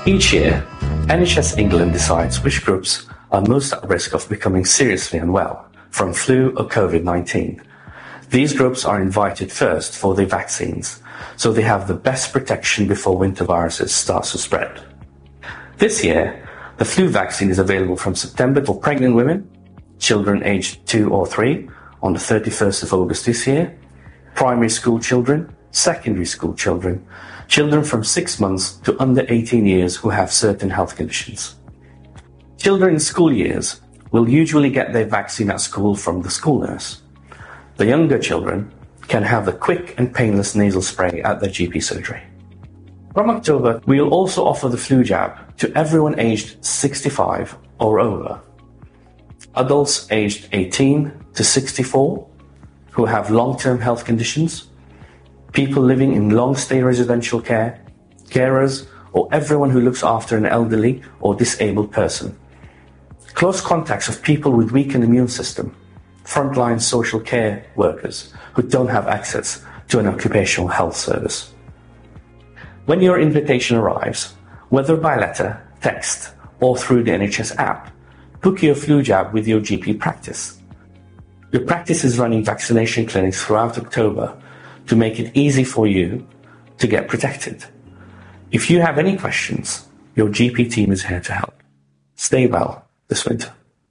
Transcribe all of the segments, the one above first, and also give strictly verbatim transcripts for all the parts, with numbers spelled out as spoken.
Each year, N H S England decides which groups are most at risk of becoming seriously unwell from flu or COVID nineteen. These groups are invited first for the vaccines, so they have the best protection before winter viruses start to spread. This year, the flu vaccine is available from September for pregnant women, children aged two or three on the thirty-first of August this year, primary school children, secondary school children, children from six months to under eighteen years who have certain health conditions. Children in school years will usually get their vaccine at school from the school nurse. The younger children can have the quick and painless nasal spray at their G P surgery. From October, we will also offer the flu jab to everyone aged sixty-five or over. Adults aged eighteen to sixty-four who have long-term health conditions, people living in long-stay residential care, carers, or everyone who looks after an elderly or disabled person. Close contacts of people with weakened immune system, frontline social care workers who don't have access to an occupational health service. When your invitation arrives, whether by letter, text, or through the N H S app, book your flu jab with your G P practice. Your practice is running vaccination clinics throughout October to make it easy for you to get protected. If you have any questions, your G P team is here to help. Stay well this winter.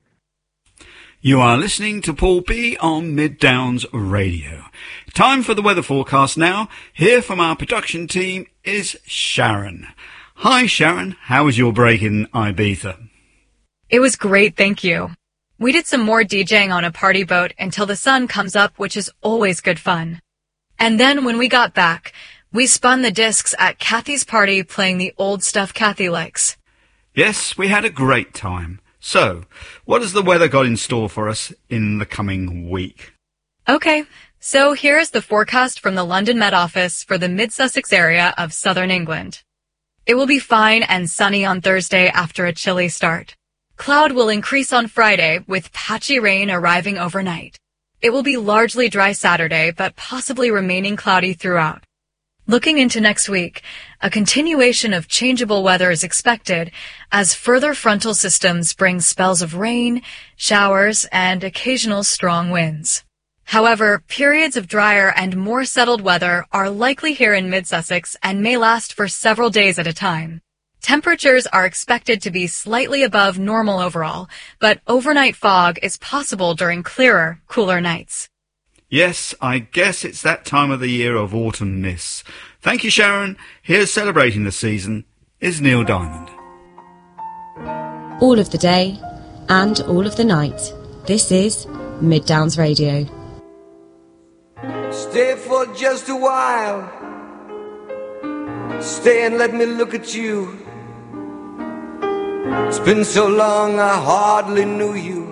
You are listening to Paul B on Mid Downs Radio. Time for the weather forecast now. Here from our production team is Sharon. Hi Sharon, how was your break in Ibiza? It was great, thank you. We did some more DJing on a party boat until the sun comes up, which is always good fun. And then when we got back, we spun the discs at Kathy's party playing the old stuff Kathy likes. Yes, we had a great time. So, what has the weather got in store for us in the coming week? Okay, so here is the forecast from the London Met Office for the Mid-Sussex area of southern England. It will be fine and sunny on Thursday after a chilly start. Cloud will increase on Friday with patchy rain arriving overnight. It will be largely dry Saturday, but possibly remaining cloudy throughout. Looking into next week, a continuation of changeable weather is expected as further frontal systems bring spells of rain, showers, and occasional strong winds. However, periods of drier and more settled weather are likely here in Mid-Sussex and may last for several days at a time. Temperatures are expected to be slightly above normal overall, but overnight fog is possible during clearer, cooler nights. Yes, I guess it's that time of the year of autumnness. Thank you, Sharon. Here's celebrating the season is Neil Diamond. All of the day and all of the night. This is Mid Downs Radio. Stay for just a while. Stay and let me look at you. It's been so long I hardly knew you.